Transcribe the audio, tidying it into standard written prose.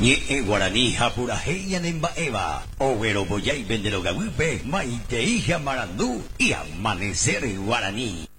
Ni guaraní hapura heya nemba eva. Overo boyay vendero gabupe, maite hija marandú y amanecer guaraní.